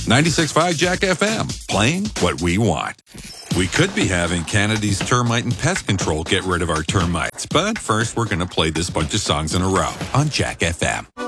96.5 Jack FM, playing what we want. We could be having Kennedy's Termite and Pest Control get rid of our termites, but first we're going to play this bunch of songs in a row on Jack FM.